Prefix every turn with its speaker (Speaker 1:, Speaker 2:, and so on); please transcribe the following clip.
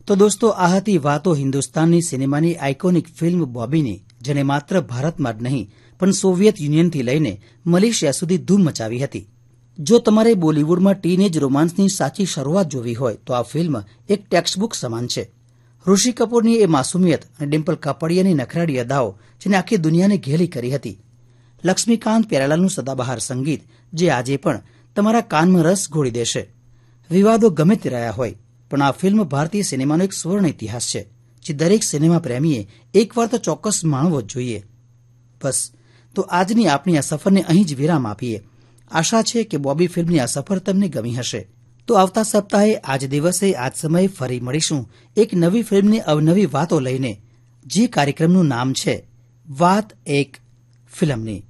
Speaker 1: તો દોસ્તો, આ હતી વાતો હિન્દુસ્તાનની સિનેમાની આઇકોનિક ફિલ્મ બોબીની, જેને માત્ર ભારતમાં જ નહીં પણ સોવિયત યુનિયનથી લઈને મલેશિયા સુધી ધૂમ મચાવી હતી. જો તમારે બોલિવૂડમાં ટીનેજ રોમાન્સની સાચી શરૂઆત જોવી હોય તો આ ફિલ્મ એક ટેક્સ્ટબુક સમાન છે. ઋષિ કપૂરની એ માસુમિયત અને ડિમ્પલ કાપડિયાની નખરાળી અદાઓ જેને આખી દુનિયાને ઘેલી કરી હતી. લક્ષ્મીકાંત પ્યારેલાલનું સદાબહાર સંગીત જે આજે પણ તમારા કાનમાં રસ ઘોળી દેશે. વિવાદો ગમે તે રહ્યા હોય, પણ આ ફિલ્મ ભારતીય સિનેમાનો એક સુવર્ણ ઇતિહાસ છે, જે દરેક સિનેમા પ્રેમીએ એકવાર તો ચોક્કસ માણવો જ જોઈએ. બસ, તો આજની આપણી આ સફરને અહીં જ વિરામ આપીએ. આશા છે કે બોબી ફિલ્મની આ સફર તમને ગમી હશે. તો આવતા સપ્તાહે આજ દિવસે આજ સમયે ફરી મળીશું એક નવી ફિલ્મની અવનવી વાતો લઈને, જે કાર્યક્રમનું નામ છે વાત એક ફિલ્મની.